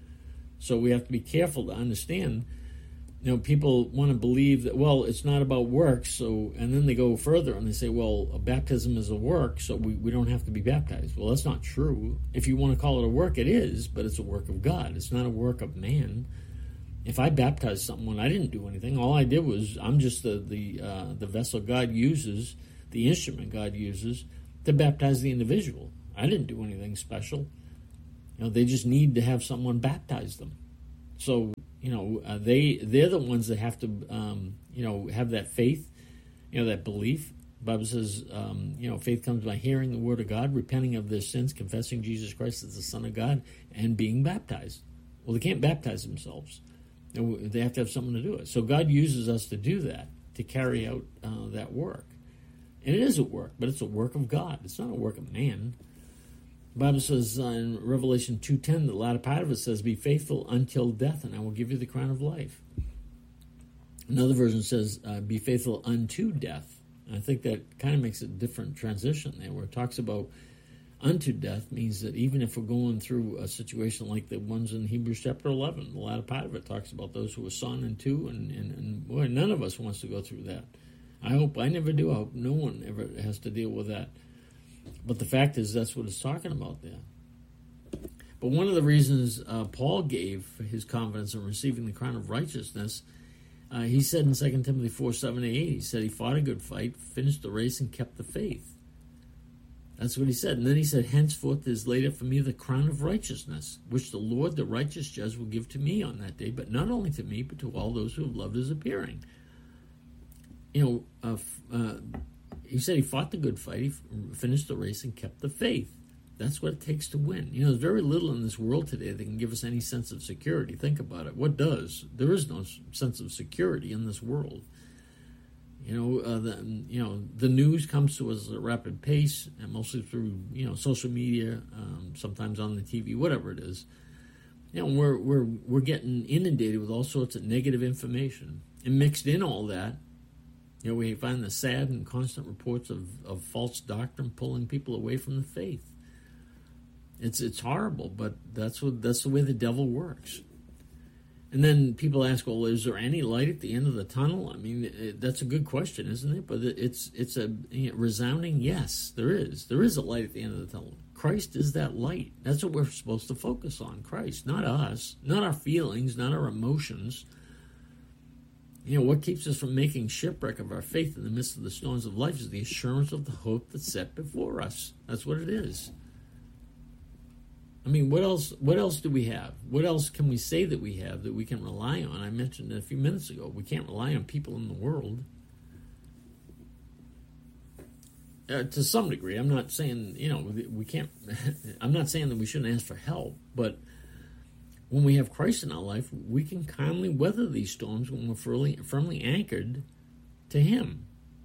So we have to be careful to understand. You know, people want to believe that, well, it's not about works, so, and then they go further and they say, well, a baptism is a work, so we, we don't have to be baptized. Well, that's not true. If you want to call it a work, it is, but it's a work of God. It's not a work of man. If I baptized someone, I didn't do anything. All I did was, I'm just the, the, uh, the vessel God uses, the instrument God uses to baptize the individual. I didn't do anything special. You know, they just need to have someone baptize them. So, you know, uh, they, they're the ones that have to, um, you know, have that faith, you know, that belief. The Bible says, um, you know, faith comes by hearing the word of God, repenting of their sins, confessing Jesus Christ as the Son of God, and being baptized. Well, they can't baptize themselves. They have to have someone to do it. So God uses us to do that, to carry out uh, that work. And it is a work, but it's a work of God. It's not a work of man. The Bible says uh, in Revelation two ten, the latter part of it says, "Be faithful until death, and I will give you the crown of life." Another version says, uh, "Be faithful unto death." And I think that kind of makes a different transition there, where it talks about unto death means that even if we're going through a situation like the ones in Hebrews chapter eleven, the latter part of it talks about those who are son and two, and, and, and boy, none of us wants to go through that. I hope I never do. I hope no one ever has to deal with that. But the fact is, that's what it's talking about there. But one of the reasons uh, Paul gave for his confidence in receiving the crown of righteousness, uh, he said in Second Timothy four, seven, and eight, he said he fought a good fight, finished the race, and kept the faith. That's what he said. And then he said, "Henceforth is laid up for me the crown of righteousness, which the Lord, the righteous judge, will give to me on that day, but not only to me, but to all those who have loved his appearing." You know, uh, uh, he said he fought the good fight, he finished the race, and kept the faith. That's what it takes to win. You know, there's very little in this world today that can give us any sense of security. Think about it. What does? There is no sense of security in this world. You know, uh, the, you know, the news comes to us at a rapid pace, and mostly through, you know, social media, um, sometimes on the T V, whatever it is. You know, we're we're we're getting inundated with all sorts of negative information, and mixed in all that, you know, we find the sad and constant reports of, of false doctrine pulling people away from the faith. It's it's horrible, but that's what that's the way the devil works. And then people ask, well, is there any light at the end of the tunnel? I mean, it, that's a good question, isn't it? But it's it's a you know, resounding yes, there is. There is a light at the end of the tunnel. Christ is that light. That's what we're supposed to focus on, Christ, not us, not our feelings, not our emotions. You know, what keeps us from making shipwreck of our faith in the midst of the storms of life is the assurance of the hope that's set before us. That's what it is. I mean, what else What else do we have? What else can we say that we have that we can rely on? I mentioned it a few minutes ago. We can't rely on people in the world. Uh, to some degree, I'm not saying, you know, we can't, I'm not saying that we shouldn't ask for help, but when we have Christ in our life, we can calmly weather these storms when we're firmly, firmly anchored to Him.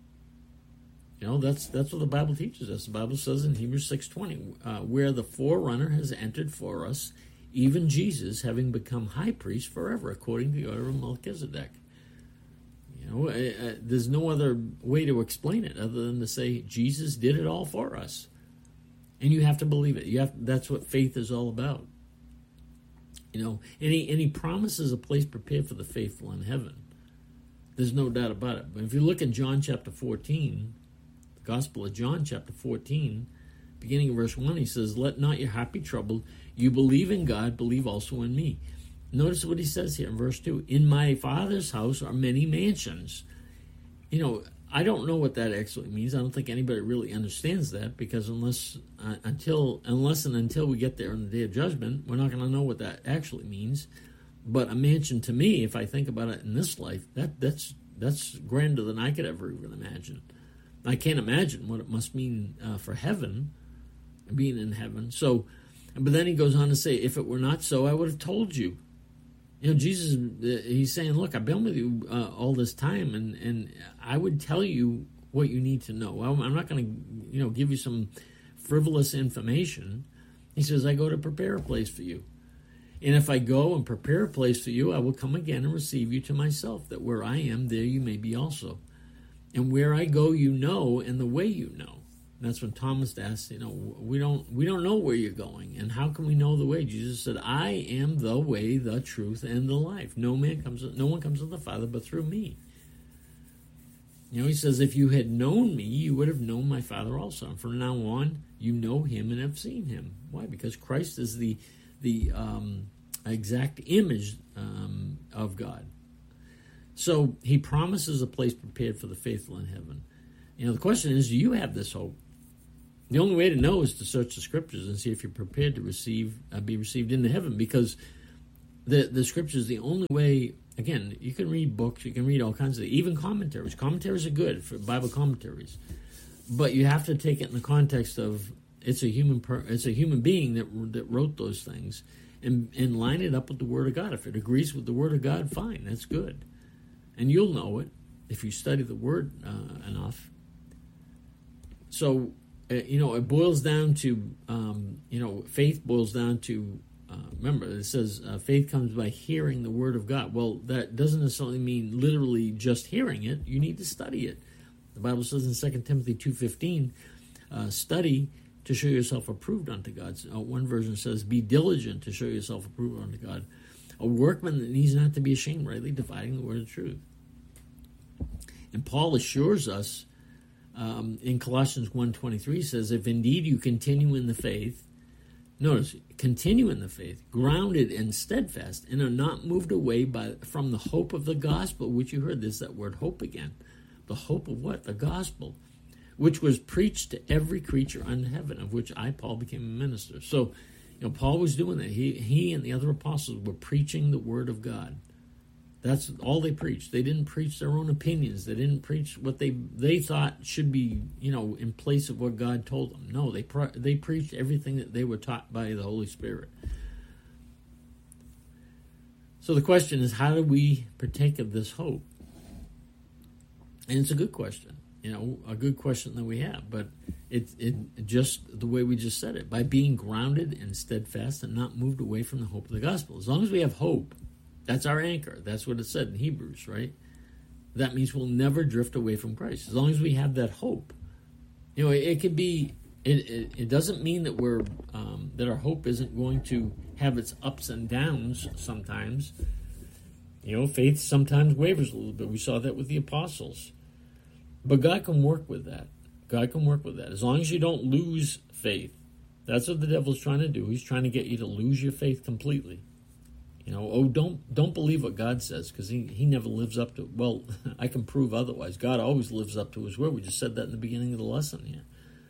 You know, that's that's what the Bible teaches us. The Bible says in Hebrews six twenty, uh, where the forerunner has entered for us, even Jesus, having become high priest forever, according to the order of Melchizedek. You know, uh, there's no other way to explain it other than to say Jesus did it all for us, and you have to believe it. You have that's what faith is all about. You know, and he and he promises a place prepared for the faithful in heaven. There's no doubt about it. But if you look in John chapter fourteen. Gospel of John, chapter fourteen, beginning of verse one, he says, "Let not your heart be troubled. You believe in God, believe also in me." Notice what he says here in verse two. "In my Father's house are many mansions." You know, I don't know what that actually means. I don't think anybody really understands that, because unless uh, until unless and until we get there on the day of judgment, we're not going to know what that actually means. But a mansion, to me, if I think about it in this life, that that's that's grander than I could ever even imagine. I can't imagine what it must mean uh, for heaven, being in heaven. So, but then he goes on to say, if it were not so, I would have told you. You know, Jesus, uh, he's saying, look, I've been with you uh, all this time, and, and I would tell you what you need to know. I'm, I'm not going to, you know, give you some frivolous information. He says, I go to prepare a place for you. And if I go and prepare a place for you, I will come again and receive you to myself, that where I am, there you may be also. And where I go, you know, and the way you know. And that's when Thomas asked, you know, we don't we don't know where you're going, and how can we know the way? Jesus said, I am the way, the truth, and the life. No man comes, no one comes to the Father but through me. You know, he says, if you had known me, you would have known my Father also. And from now on, you know him and have seen him. Why? Because Christ is the the um, exact image um, of God. So he promises a place prepared for the faithful in heaven. You know, the question is, do you have this hope? The only way to know is to search the Scriptures and see if you're prepared to receive, uh, be received into heaven, because the the Scriptures, the only way. Again, you can read books, you can read all kinds of, even commentaries. Commentaries are good for Bible commentaries, but you have to take it in the context of it's a human, per, it's a human being that that wrote those things, and and line it up with the Word of God. If it agrees with the Word of God, fine, that's good. And you'll know it if you study the Word uh, enough. So, uh, you know, it boils down to, um, you know, faith boils down to, uh, remember, it says uh, faith comes by hearing the Word of God. Well, that doesn't necessarily mean literally just hearing it. You need to study it. The Bible says in Second Timothy two fifteen, uh, study to show yourself approved unto God. Uh, one version says, be diligent to show yourself approved unto God. A workman that needs not to be ashamed, rightly dividing the word of truth. And Paul assures us um, in Colossians one twenty-three, says, if indeed you continue in the faith, notice, continue in the faith, grounded and steadfast, and are not moved away by from the hope of the gospel, which you heard. There's that word hope again. The hope of what? The gospel, which was preached to every creature under heaven, of which I, Paul, became a minister. So, you know, Paul was doing that. He, he and the other apostles were preaching the word of God. That's all they preached. They didn't preach their own opinions. They didn't preach what they they thought should be, you know, in place of what God told them. No, they pre- they preached everything that they were taught by the Holy Spirit. So the question is, how do we partake of this hope? And it's a good question, you know, a good question that we have. But it it just the way we just said it, by being grounded and steadfast and not moved away from the hope of the gospel. As long as we have hope, that's our anchor. That's what it said in Hebrews, right? That means we'll never drift away from Christ. As long as we have that hope. You know, it, it could be, it, it, it doesn't mean that we're, um, that our hope isn't going to have its ups and downs sometimes. You know, faith sometimes wavers a little bit. We saw that with the apostles. But God can work with that. God can work with that. As long as you don't lose faith. That's what the devil's trying to do. He's trying to get you to lose your faith completely. You know, oh, don't don't believe what God says, because he, he never lives up to it. Well, I can prove otherwise. God always lives up to his word. We just said that in the beginning of the lesson here.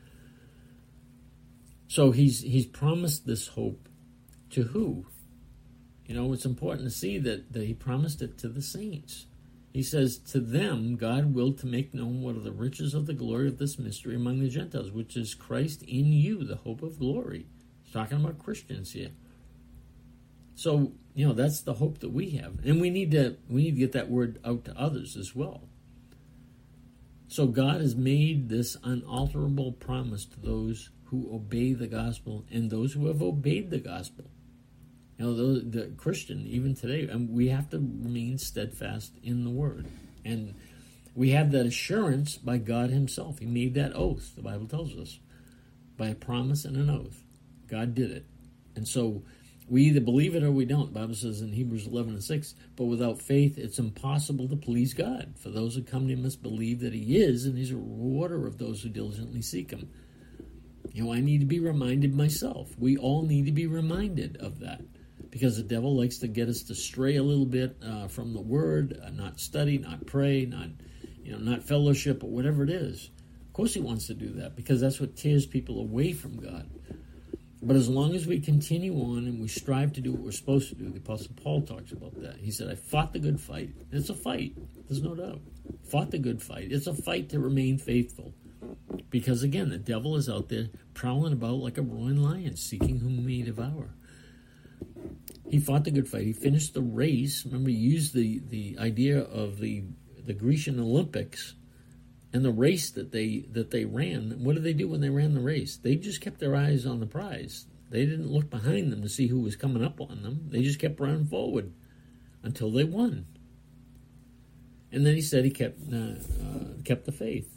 So he's he's promised this hope to who? You know, it's important to see that, that he promised it to the saints. He says, to them God willed to make known what are the riches of the glory of this mystery among the Gentiles, which is Christ in you, the hope of glory. He's talking about Christians here. So, you know, that's the hope that we have. And we need to we need to get that word out to others as well. So God has made this unalterable promise to those who obey the gospel and those who have obeyed the gospel. You know, the, the Christian, even today, and we have to remain steadfast in the word. And we have that assurance by God himself. He made that oath, the Bible tells us, by a promise and an oath. God did it. And so we either believe it or we don't. The Bible says in Hebrews eleven and six, but without faith it's impossible to please God. For those who come to him must believe that he is, and he's a rewarder of those who diligently seek him. You know, I need to be reminded myself. We all need to be reminded of that. Because the devil likes to get us to stray a little bit uh, from the word, uh, not study, not pray, not you know, not fellowship, or whatever it is. Of course he wants to do that, because that's what tears people away from God. But as long as we continue on and we strive to do what we're supposed to do, the Apostle Paul talks about that. He said, I fought the good fight. And it's a fight, there's no doubt. Fought the good fight. It's a fight to remain faithful. Because again, the devil is out there prowling about like a roaring lion, seeking whom he may devour. He fought the good fight. He finished the race. Remember, he used the, the idea of the the Grecian Olympics and the race that they that they ran. What did they do when they ran the race? They just kept their eyes on the prize. They didn't look behind them to see who was coming up on them. They just kept running forward until they won. And then he said he kept uh, uh, kept the faith.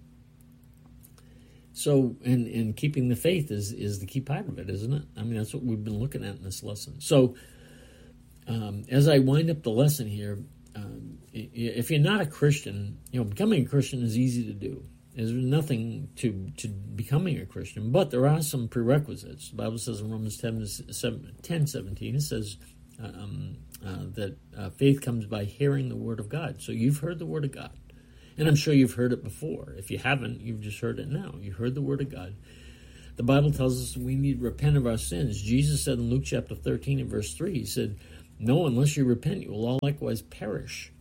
So, and, and keeping the faith is, is the key part of it, isn't it? I mean, that's what we've been looking at in this lesson. So, um, as I wind up the lesson here, um, if you're not a Christian, you know, becoming a Christian is easy to do. There's nothing to, to becoming a Christian, but there are some prerequisites. The Bible says in Romans ten, seventeen, it says um, uh, that uh, faith comes by hearing the word of God. So you've heard the word of God. And I'm sure you've heard it before. If you haven't, you've just heard it now. You heard the word of God. The Bible tells us we need to repent of our sins. Jesus said in Luke chapter thirteen and verse three, he said, no, unless you repent, you will all likewise perish.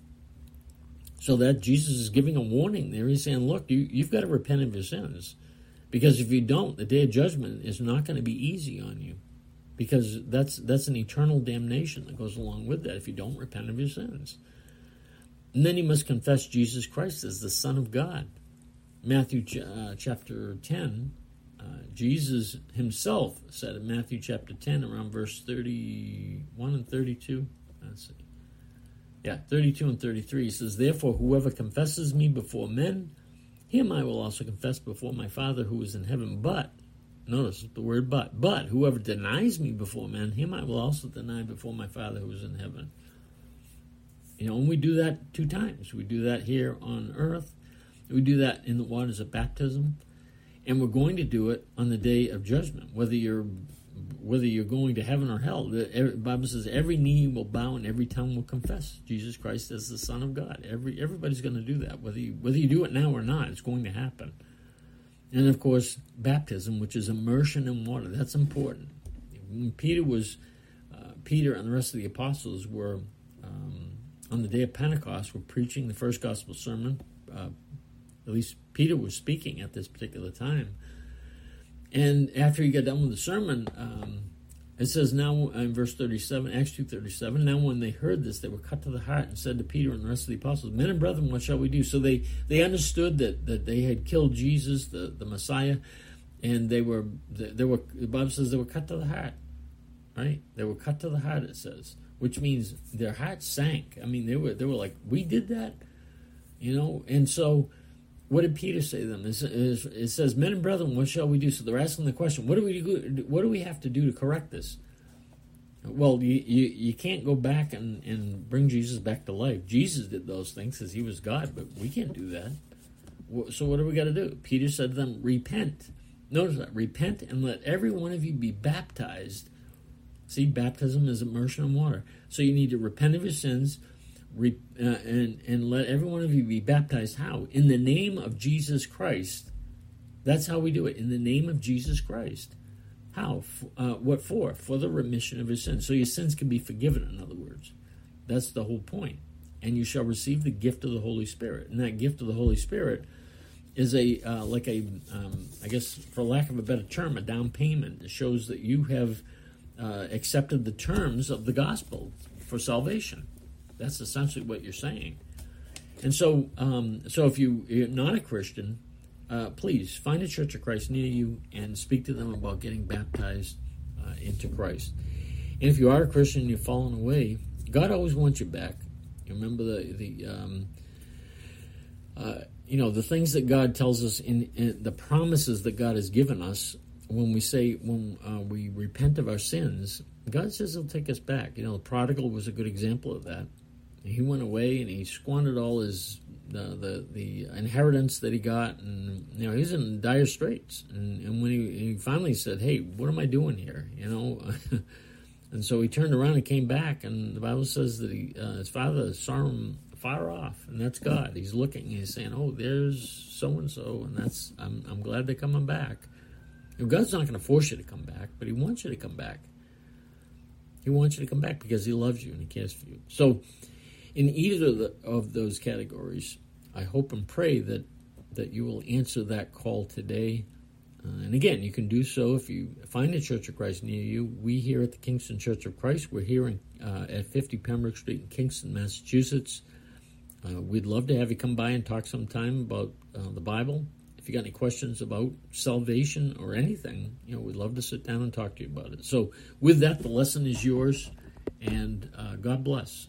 So that Jesus is giving a warning there. He's saying, look, you, you've got to repent of your sins. Because if you don't, the day of judgment is not going to be easy on you. Because that's that's an eternal damnation that goes along with that if you don't repent of your sins. And then you must confess Jesus Christ as the Son of God. Matthew uh, chapter ten, uh, Jesus himself said in Matthew chapter ten, around verse thirty-one and thirty-two. Let's see. Yeah, thirty-two and thirty-three. He says, therefore, whoever confesses me before men, him I will also confess before my Father who is in heaven. But, notice the word but, but whoever denies me before men, him I will also deny before my Father who is in heaven. You know, and we do that two times. We do that here on earth. We do that in the waters of baptism. And we're going to do it on the day of judgment, whether you're whether you're going to heaven or hell. The Bible says every knee will bow and every tongue will confess Jesus Christ as the Son of God. Every Everybody's going to do that. Whether you, whether you do it now or not, it's going to happen. And, of course, baptism, which is immersion in water. That's important. When Peter was, uh, Peter and the rest of the apostles were... Um, on the day of Pentecost, we're preaching the first gospel sermon. Uh, at least Peter was speaking at this particular time. And after he got done with the sermon, um, it says now in verse thirty-seven, Acts two thirty-seven, now when they heard this, they were cut to the heart and said to Peter and the rest of the apostles, men and brethren, what shall we do? So they, they understood that, that they had killed Jesus, the, the Messiah, and they were, they were, the Bible says they were cut to the heart, right? They were cut to the heart, it says. Which means their hearts sank. I mean, they were they were like, we did that? You know? And so, what did Peter say to them? It says, men and brethren, what shall we do? So they're asking the question, what do we do, what do we have to do to correct this? Well, you, you, you can't go back and, and bring Jesus back to life. Jesus did those things because he was God, but we can't do that. So what do we got to do? Peter said to them, repent. Notice that, repent and let every one of you be baptized. See, baptism is immersion in water. So you need to repent of your sins re, uh, and, and let every one of you be baptized. How? In the name of Jesus Christ. That's how we do it. In the name of Jesus Christ. How? Uh, what for? For the remission of your sins. So your sins can be forgiven, in other words. That's the whole point. And you shall receive the gift of the Holy Spirit. And that gift of the Holy Spirit is a, uh, like a, um, I guess, for lack of a better term, a down payment. It shows that you have Uh, accepted the terms of the gospel for salvation. That's essentially what you're saying. And so, um, so if you, you're not a Christian, uh, please find a Church of Christ near you and speak to them about getting baptized uh, into Christ. And if you are a Christian and you've fallen away, God always wants you back. You remember the the um, uh, you know the things that God tells us in, in the promises that God has given us. When we say when uh, we repent of our sins, God says He'll take us back. You know, the prodigal was a good example of that. He went away and he squandered all his the the, the inheritance that he got, and you know he was in dire straits. And, and when he, he finally said, "Hey, what am I doing here?" You know, and so he turned around and came back, and the Bible says that he uh, his father saw him far off, and that's God. He's looking, and he's saying, "Oh, there's so and so, and that's I'm I'm glad they're coming back." You know, God's not going to force you to come back, but He wants you to come back. He wants you to come back because He loves you and He cares for you. So, in either of, the, of those categories, I hope and pray that, that you will answer that call today. Uh, and again, you can do so if you find a Church of Christ near you. We here at the Kingston Church of Christ, we're here in, uh, at fifty Pembroke Street in Kingston, Massachusetts. Uh, we'd love to have you come by and talk sometime about uh, the Bible. If you got any questions about salvation or anything, you know, we'd love to sit down and talk to you about it. So with that, the lesson is yours, and uh, God bless.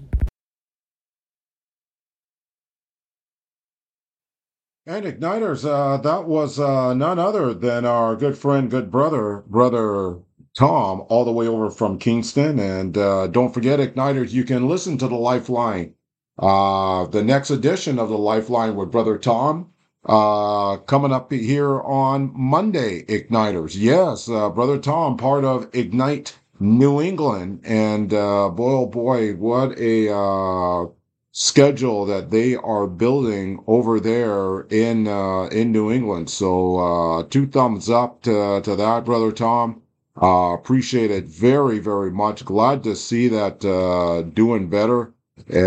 And Igniters, uh, that was uh, none other than our good friend, good brother, brother Tom, all the way over from Kingston. And uh, don't forget, Igniters, you can listen to the Lifeline. Uh, the next edition of the Lifeline with Brother Tom, uh, coming up here on Monday, Igniters. Yes, uh, Brother Tom, part of Ignite New England. And uh, boy, oh boy, what a uh, schedule that they are building over there in uh, in New England. So uh, two thumbs up to, to that, Brother Tom. Uh, appreciate it very, very much. Glad to see that uh, doing better.